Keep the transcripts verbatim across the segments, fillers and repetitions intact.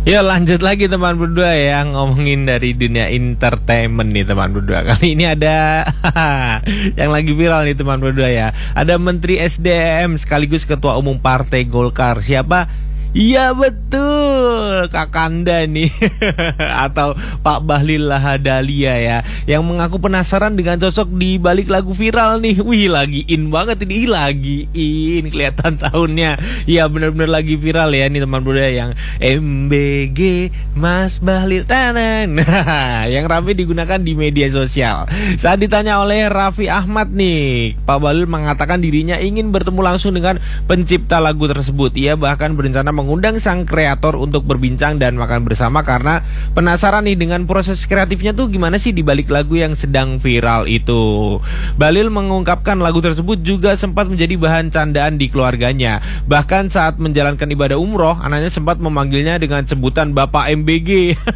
Yuk lanjut lagi teman berdua ya, ngomongin dari dunia entertainment nih teman berdua. Kali ini ada yang lagi viral nih teman berdua ya. Ada Menteri S D M sekaligus Ketua Umum Partai Golkar. Siapa? Iya betul, Kakanda nih atau Pak Bahlil Lahadalia ya, yang mengaku penasaran dengan sosok di balik lagu viral nih. Wih, lagi in banget ini, lagi in, kelihatan tahunnya. Ya benar-benar lagi viral ya nih teman muda, yang M B G Mas Bahlil tanan. Yang ramai digunakan di media sosial. Saat ditanya oleh Raffi Ahmad nih, Pak Bahlil mengatakan dirinya ingin bertemu langsung dengan pencipta lagu tersebut. Ia bahkan berencana mengundang sang kreator untuk berbincang dan makan bersama karena penasaran nih dengan proses kreatifnya tuh gimana sih di balik lagu yang sedang viral itu. Bahlil mengungkapkan lagu tersebut juga sempat menjadi bahan candaan di keluarganya. Bahkan saat menjalankan ibadah umroh, anaknya sempat memanggilnya dengan sebutan Bapak M B G.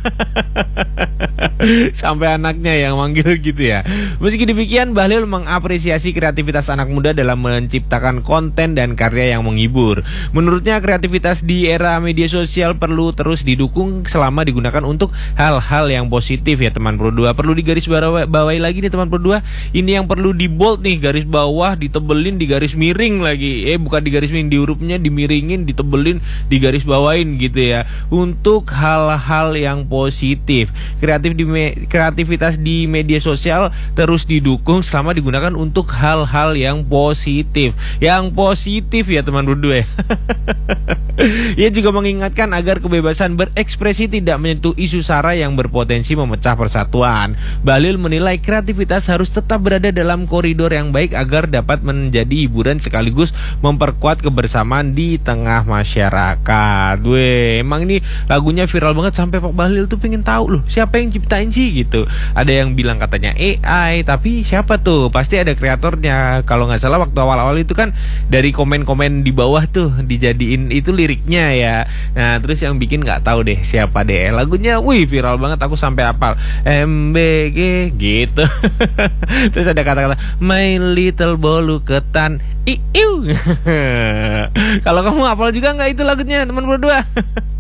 Sampai anaknya yang manggil gitu ya. Meski demikian, Bahlil mengapresiasi kreativitas anak muda dalam menciptakan konten dan karya yang menghibur. Menurutnya kreativitas di era media sosial perlu terus didukung selama digunakan untuk hal-hal yang positif ya teman berdua. Perlu digaris bawahi lagi nih teman berdua. Ini yang perlu di bold nih, garis bawah, ditebelin, digaris miring lagi. Eh bukan digaris miring, di hurufnya dimiringin, ditebelin, digaris bawain gitu ya. Untuk hal-hal yang positif. Kreatif di me kreativitas di media sosial terus didukung selama digunakan untuk hal-hal yang positif. Yang positif ya teman berdua ya. Ia juga mengingatkan agar kebebasan berekspresi tidak menyentuh isu sara yang berpotensi memecah persatuan. Bahlil menilai kreativitas harus tetap berada dalam koridor yang baik agar dapat menjadi hiburan sekaligus memperkuat kebersamaan di tengah masyarakat. Weh, emang ini lagunya viral banget sampai Pak Bahlil tuh pengen tahu loh siapa yang ciptain sih gitu. Ada yang bilang katanya A I, tapi siapa tuh? Pasti ada kreatornya. Kalau nggak salah waktu awal-awal itu kan dari komen-komen di bawah tuh dijadiin itu liriknya ya. Nah terus yang bikin nggak tahu deh siapa deh. Lagunya wih viral banget, aku sampai hafal M B G gitu. Terus ada kata-kata My Little Bolu Ketan Iiu. Kalau kamu hafal juga nggak itu lagunya teman berdua?